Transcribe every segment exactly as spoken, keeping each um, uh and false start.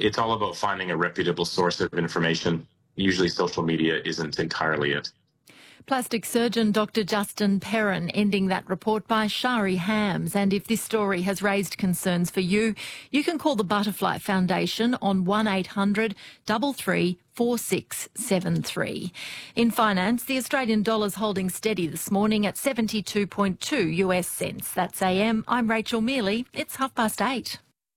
it's all about finding a reputable source of information. Usually social media isn't entirely it. Plastic surgeon Doctor Justin Perrin ending that report by Shari Hams. And if this story has raised concerns for you, you can call the Butterfly Foundation on one eight hundred, three three, four six seven three. In finance, the Australian dollar's holding steady this morning at seventy-two point two US cents. That's A M. I'm Rachel Mealy. It's half past eight.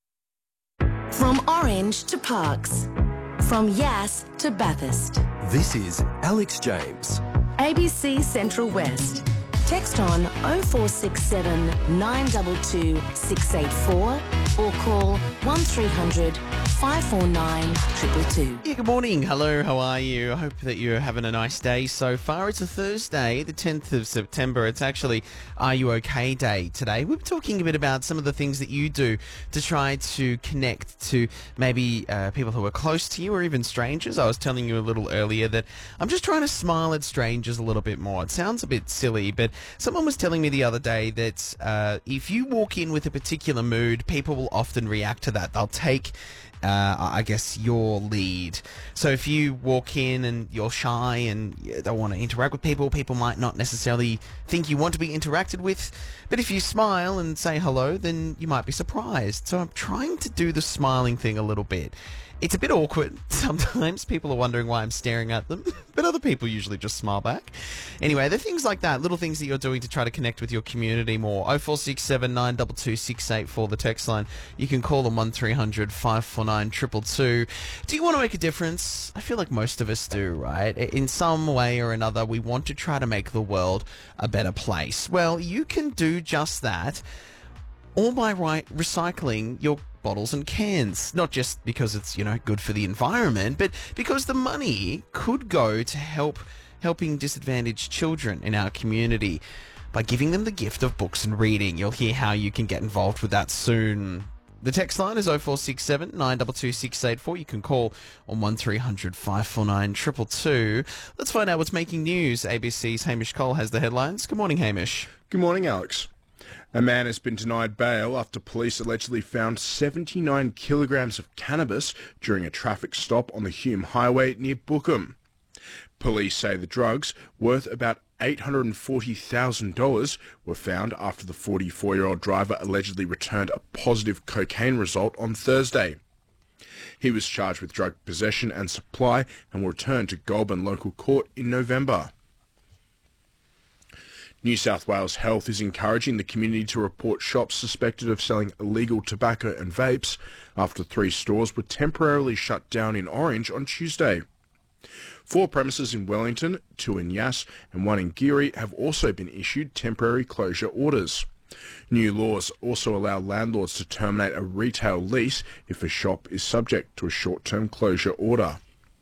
From Orange to Parkes. From Yass to Bathurst. This is Alex James. A B C Central West. Text on oh four six seven, nine two two, six eight four or call one three hundred, five four nine, two two two. Yeah, good morning. Hello, how are you? I hope that you're having a nice day so far. It's a Thursday, the tenth of September. It's actually Are You OK Day today. We're talking a bit about some of the things that you do to try to connect to maybe uh, people who are close to you or even strangers. I was telling you a little earlier that I'm just trying to smile at strangers a little bit more. It sounds a bit silly, but someone was telling me the other day that uh, if you walk in with a particular mood, people will often react to that. They'll take Uh, I guess your lead. So if you walk in and you're shy and you don't want to interact with people, people might not necessarily think you want to be interacted with. But if you smile and say hello, then you might be surprised. So I'm trying to do the smiling thing a little bit. It's a bit awkward sometimes. People are wondering why I'm staring at them, but other people usually just smile back. Anyway, there are things like that, little things that you're doing to try to connect with your community more. oh four six seven, nine two two, six eight four, the text line. You can call them one three hundred, five four nine, two two two. Do you want to make a difference? I feel like most of us do, right? In some way or another, we want to try to make the world a better place. Well, you can do just that, all by right recycling your bottles and cans. Not just because it's, you know, good for the environment, but because the money could go to help helping disadvantaged children in our community by giving them the gift of books and reading. You'll hear how you can get involved with that soon. The text line is oh four six seven, nine two two, six eight four. You can call on one three hundred, five four nine, two two two. Let's find out what's making news. A B C's Hamish Cole has the headlines. Good morning, Hamish. Good morning, Alex. A man has been denied bail after police allegedly found seventy-nine kilograms of cannabis during a traffic stop on the Hume Highway near Bookham. Police say the drugs, worth about eight hundred forty thousand dollars, were found after the forty-four-year-old driver allegedly returned a positive cocaine result on Thursday. He was charged with drug possession and supply and will return to Goulburn Local Court in November. New South Wales Health is encouraging the community to report shops suspected of selling illegal tobacco and vapes after three stores were temporarily shut down in Orange on Tuesday. Four premises in Wellington, two in Yass and one in Geary have also been issued temporary closure orders. New laws also allow landlords to terminate a retail lease if a shop is subject to a short-term closure order.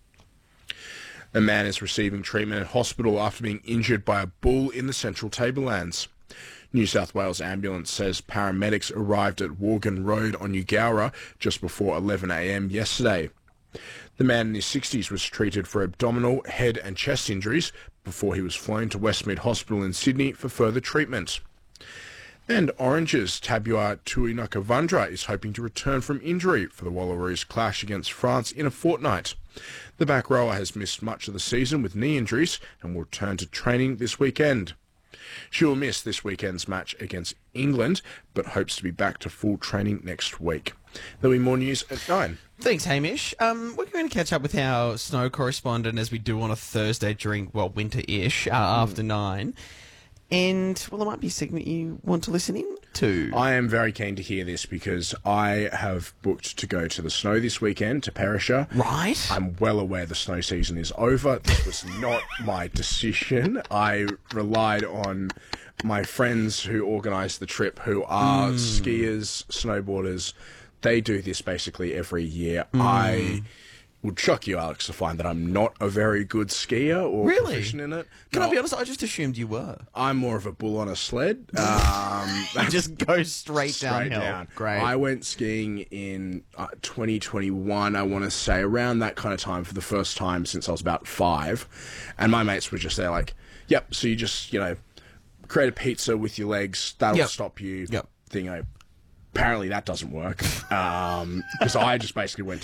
A man is receiving treatment at hospital after being injured by a bull in the Central Tablelands. New South Wales Ambulance says paramedics arrived at Worgan Road on Eugowra just before eleven a m yesterday. The man in his sixties was treated for abdominal, head and chest injuries before he was flown to Westmead Hospital in Sydney for further treatment. And Orange's Tabua Tuinakavandra is hoping to return from injury for the Wallaroos clash against France in a fortnight. The back rower has missed much of the season with knee injuries and will return to training this weekend. She will miss this weekend's match against England, but hopes to be back to full training next week. There'll be more news at nine. Thanks, Hamish. Um, we're going to catch up with our snow correspondent as we do on a Thursday during, well, winter-ish, uh, mm. after nine. And, well, there might be a segment you want to listen in to. I am very keen to hear this because I have booked to go to the snow this weekend, to Perisher. Right. I'm well aware the snow season is over. This was not my decision. I relied on my friends who organised the trip, who are mm. skiers, snowboarders. They do this basically every year. Mm. I would shock you, Alex, to find that I'm not a very good skier or really? proficient in it. Can no, I be honest? I just assumed you were. I'm more of a bull on a sled. Um, you just go straight, straight downhill. Down. Great. I went skiing in uh, twenty twenty-one, I want to say, around that kind of time for the first time since I was about five. And my mates were just there like, yep, so you just, you know, create a pizza with your legs. That'll yep. stop you. Yep. Thing, you know, apparently that doesn't work. Um, because I just basically went